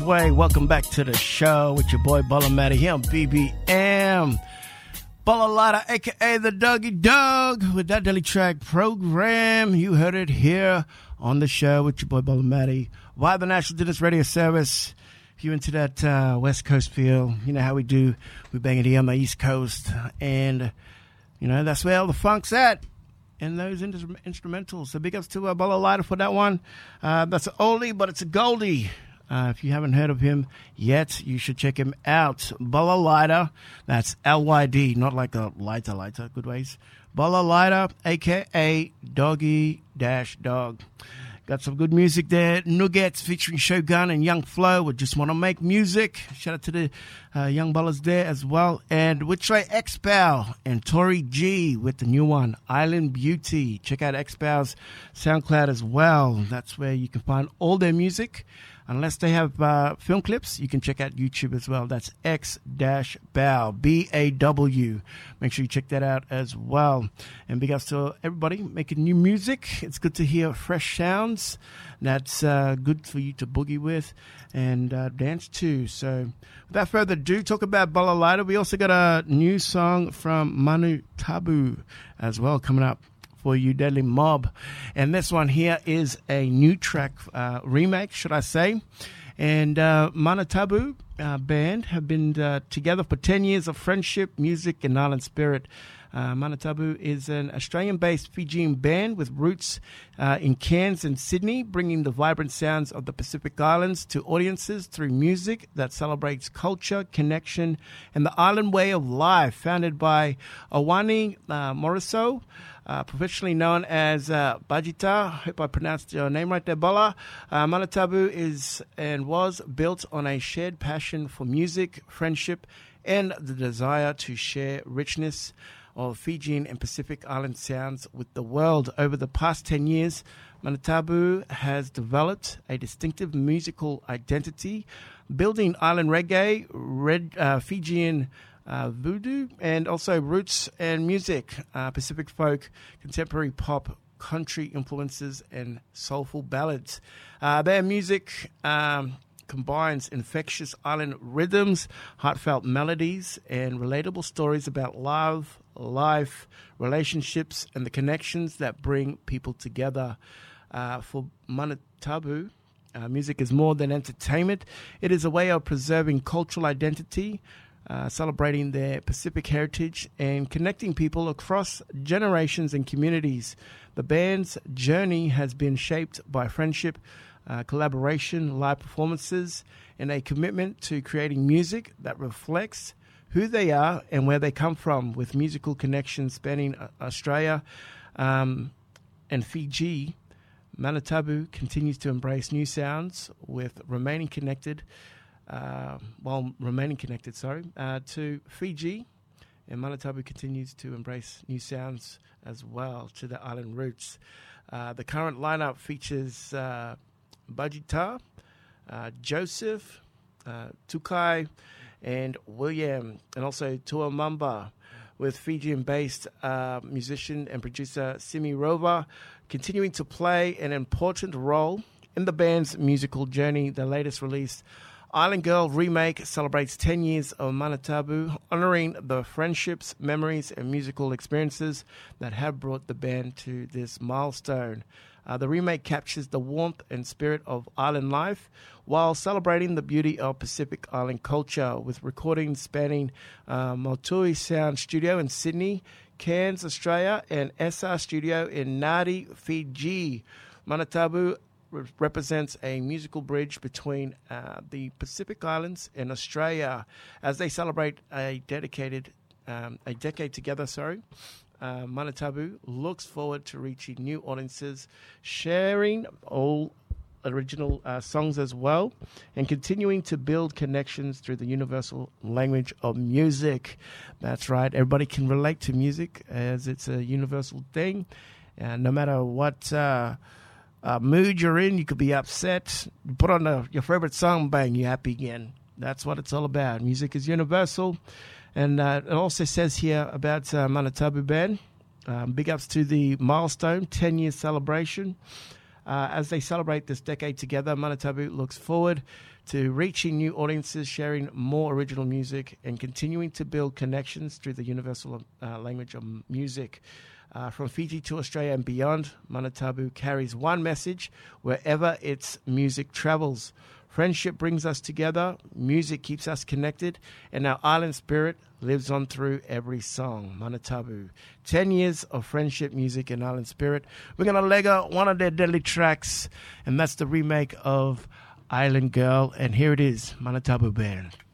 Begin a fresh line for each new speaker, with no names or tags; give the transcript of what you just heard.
Way, welcome back to the show with your boy Ballamatti here on BBM. Ballalada, aka the Dougie Doug, with that daily track program. You heard it here on the show with your boy Ballamatti via the National Dinners Radio Service. If you're into that West Coast feel, you know how we do. We bang it here on the East Coast, and you know that's where all the funk's at. And those instrumentals. So big ups to Ballalada for that one. That's an oldie, but it's a goldie. If you haven't heard of him yet, you should check him out. Ballalada, that's L-Y-D, not like a lighter, good ways. Ballalada, a.k.a. Doggy-Dog. Got some good music there. Nuggets featuring Shogun and Young Flow with Just Wanna Make Music. Shout out to the young ballers there as well. And Witray X-Bow and Tori G with the new one, Island Beauty. Check out X-Bow's SoundCloud as well. That's where you can find all their music. Unless they have film clips, you can check out YouTube as well. That's X-Bow, B-A-W. Make sure you check that out as well. And big ups to everybody making new music. It's good to hear fresh sounds. That's good for you to boogie with and dance to. So without further ado, talk about Ballalada. We also got a new song from Manu Tabu as well coming up for you, Deadly Mob. And this one here is a new track remake, should I say. And Manu Tabu band have been together for 10 years of friendship, music, and island spirit. Manu Tabu is an Australian-based Fijian band with roots in Cairns and Sydney, bringing the vibrant sounds of the Pacific Islands to audiences through music that celebrates culture, connection, and the island way of life. Founded by Awani Moriso, professionally known as Bajita. Hope I pronounced your name right there, Bala. Manu Tabu is and was built on a shared passion for music, friendship, and the desire to share richness of Fijian and Pacific Island sounds with the world. Over the past 10 years, Manu Tabu has developed a distinctive musical identity, building island reggae, Fijian voodoo, and also roots and music, Pacific folk, contemporary pop, country influences, and soulful ballads. Their music combines infectious island rhythms, heartfelt melodies, and relatable stories about love, life, relationships, and the connections that bring people together. For Manu Tabu, music is more than entertainment. It is a way of preserving cultural identity, celebrating their Pacific heritage, and connecting people across generations and communities. The band's journey has been shaped by friendship, collaboration, live performances, and a commitment to creating music that reflects who they are and where they come from, with musical connections spanning Australia and Fiji. Manu Tabu continues to embrace new sounds with remaining connected to Fiji, and Manu Tabu continues to embrace new sounds as well to the island roots. The current lineup features Bajita, Joseph, Tukai, and William, and also Tua Mamba, with Fijian-based musician and producer Simi Rova continuing to play an important role in the band's musical journey. The latest release, Island Girl Remake, celebrates 10 years of Manu Tabu, honoring the friendships, memories, and musical experiences that have brought the band to this milestone. The remake captures the warmth and spirit of island life while celebrating the beauty of Pacific Island culture, with recordings spanning Mautui Sound Studio in Sydney, Cairns, Australia, and SR Studio in Nadi, Fiji. Manu Tabu represents a musical bridge between the Pacific Islands and Australia as they celebrate a decade together. Manu Tabu looks forward to reaching new audiences, sharing all original songs as well, and continuing to build connections through the universal language of music. That's right, everybody can relate to music as it's a universal thing, and no matter what mood you're in, you could be upset, you put on your favorite song, bang, you're happy again. That's what it's all about. Music is universal. And it also says here about Manu Tabu Band, big ups to the milestone 10-year celebration. As they celebrate this decade together, Manu Tabu looks forward to reaching new audiences, sharing more original music, and continuing to build connections through the universal language of music. From Fiji to Australia and beyond, Mana Tabu carries one message wherever its music travels. Friendship brings us together, music keeps us connected, and our island spirit lives on through every song. Mana Tabu. 10 years of friendship, music, and island spirit. We're going to leg out one of their deadly tracks, and that's the remake of Island Girl. And here it is, Mana Tabu Band.